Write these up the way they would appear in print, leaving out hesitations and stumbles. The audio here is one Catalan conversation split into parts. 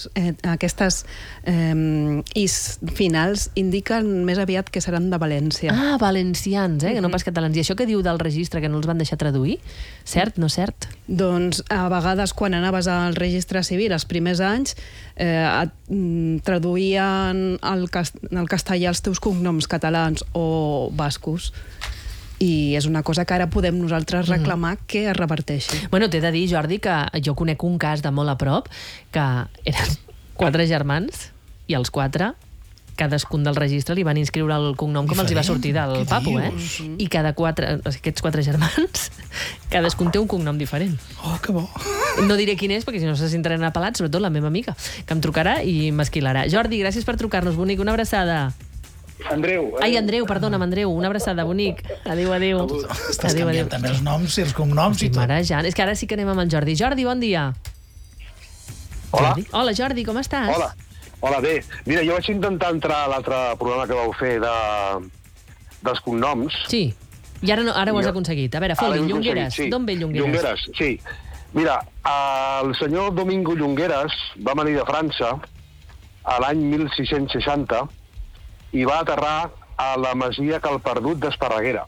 aquestes is finals indiquen més aviat que seran de València. Ah, valencians, que no pas catalans. I això que diu del registre, que no els van deixar traduir? Cert, no cert? Doncs a vegades quan anaves al registre civil els primers anys traduïen al castellà els teus cognoms catalans o bascos. I és una cosa que ara podem nosaltres reclamar que es reverteixi. Bueno, t'he de dir, Jordi, que jo conec un cas de molt a prop, que eren 4 germans, i els 4, cadascun del registre li van inscriure el cognom com els hi va sortir del papo, I aquests 4 germans, cadascun té un cognom diferent. Oh, que bo. No diré quin és, perquè si no se sentiran apel·lats, sobretot la meva amiga, que em trucarà i m'esquilarà. Jordi, gràcies per trucar-nos, bonic, una abraçada. Andreu. Ai, Andreu, perdona'm, Andreu, una abraçada, bonic. Adéu. Estàs canviant també els noms i els cognoms i tot. Marejant. És que ara sí que anem amb el Jordi. Jordi, bon dia. Hola. Hola, Jordi, com estàs? Hola, bé. Mira, jo vaig intentar entrar a l'altre programa que vau fer dels cognoms. Sí, i ara ho has aconseguit. A veure, foli, Llongueras. D'on ve Llongueras? Llongueras, sí. Mira, el senyor Domingo Llongueras va venir de França a l'any 1660 i va aterrar a la masia Cal Perdut d'Esparreguera.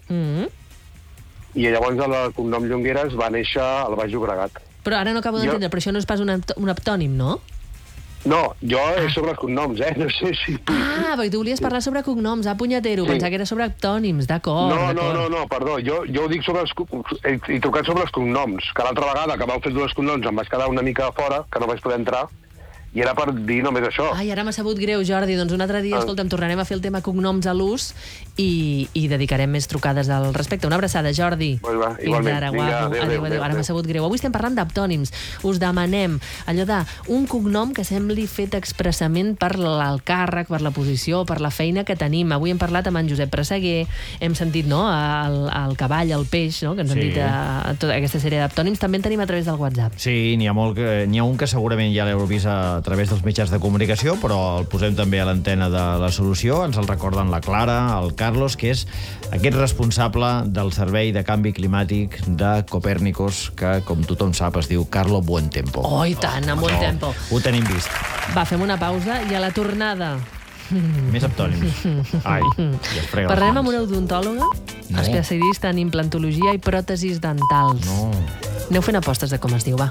I llavors el cognom Llongueras va néixer al Baix Llobregat. Però ara no acabo d'entendre, però això no és pas un aptònim, no? No, jo és sobre els cognoms, no sé si... Ah, perquè tu volies parlar sobre cognoms, punyetero, pensava que era sobre aptònims, d'acord. No, perdó, jo ho dic sobre he trucat sobre els cognoms, que l'altra vegada que vau fer els cognoms em vaig quedar una mica fora, que no vaig poder entrar, i era per dir només això. Ai, ara m'ha sabut greu, Jordi. Doncs un altre dia, escolta'm, tornarem a fer el tema cognoms a l'ús i dedicarem més trucades al respecte. Una abraçada, Jordi. Molt bé, igualment. Adéu. Ara m'ha sabut greu. Avui estem parlant d'aptònims. Us demanem allò d'un cognom que sembli fet expressament per el càrrec, per la posició, per la feina que tenim. Avui hem parlat amb en Josep Presseguer, hem sentit el cavall, el peix, que ens han dit tota aquesta sèrie d'aptònims. També en tenim a través del WhatsApp. Sí, n'hi ha un que segurament ja l'heu vist a través dels mitjans de comunicació, però el posem també a l'antena de La Solució. Ens el recorden la Clara, el Carlos, que és aquest responsable del Servei de Canvi Climàtic de Copèrnicos, que, com tothom sap, es diu Carlo Buontempo. Oh, i tant, a Buontempo. Ho tenim vist. Va, fem una pausa i a la tornada... Més aptònims. Ai, parlarem amb una odontòloga especialista en implantologia i pròtesis dentals. Aneu fent apostes de com es diu, va.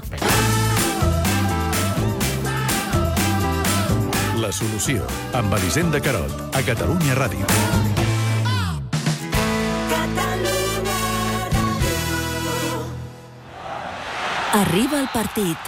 La Solució, amb Elisenda Carot, a Catalunya Ràdio. Arriba el partit.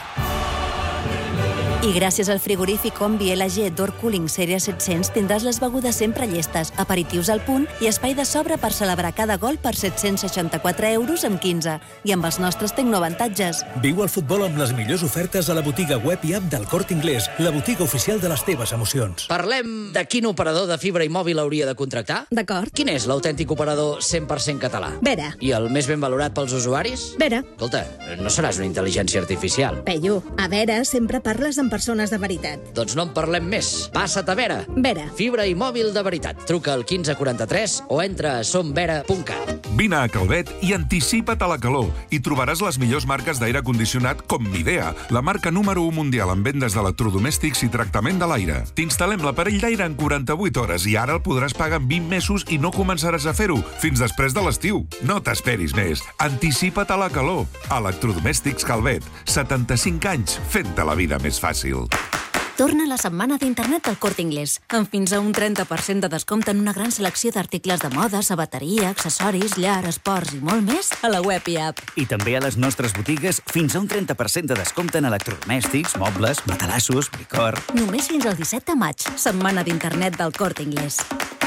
I gràcies al frigorífic Combi LG Door Cooling Sèrie 700 tindràs les begudes sempre llestes, aperitius al punt i espai de sobre per celebrar cada gol per 764 euros amb 15 i amb els nostres tecnoavantatges. Viu el futbol amb les millors ofertes a la botiga web i app del Corte Inglés, la botiga oficial de les teves emocions. Parlem de quin operador de fibra i mòbil hauria de contractar? D'acord. Quin és l'autèntic operador 100% català? Vera. I el més ben valorat pels usuaris? Vera. Escolta, no seràs una intel·ligència artificial. Peyu, a Vera sempre parles amb persones de veritat. Doncs no en parlem més. Passa't a Vera. Vera. Fibra i mòbil de veritat. Truca al 1543 o entra a somvera.cat. Vine a Calvet i anticipa't a la calor i trobaràs les millors marques d'aire condicionat com Midea, la marca número 1 mundial en vendes d'electrodomèstics i tractament de l'aire. T'instal·lem l'aparell d'aire en 48 hores i ara el podràs pagar en 20 mesos i no començaràs a fer-ho fins després de l'estiu. No t'esperis més. Anticipa't a la calor. Electrodomèstics Calvet. 75 anys fent-te la vida més fàcil. Torna la setmana d'internet del Corte Inglés, amb fins a un 30% de descompte en una gran selecció d'articles de moda, sabateria, accessoris, llar, esports i molt més a la web i app. I també a les nostres botigues fins a un 30% de descompte en electrodomèstics, mobles, matalassos, licor... Només fins al 17 de maig, setmana d'internet del Corte Inglés.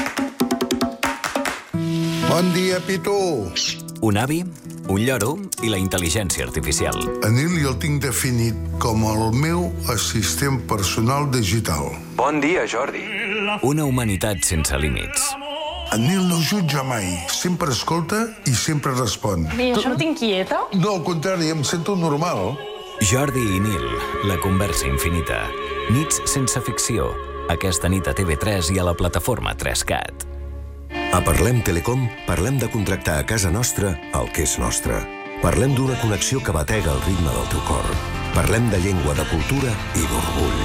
Bon dia, Pitu. Un avi, un lloro i la intel·ligència artificial. En ell el tinc definit com el meu assistent personal digital. Bon dia, Jordi. Una humanitat sense límits. En Nil no jutja mai, sempre escolta i sempre respon. Bé, això no t'inquieta? No, al contrari, em sento normal. Jordi i Nil, la conversa infinita. Nits sense ficció. Aquesta nit a TV3 i a la plataforma 3Cat. A Parlem Telecom parlem de contractar a casa nostra el que és nostre. Parlem d'una connexió que batega el ritme del teu cor. Parlem de llengua, de cultura i d'orgull.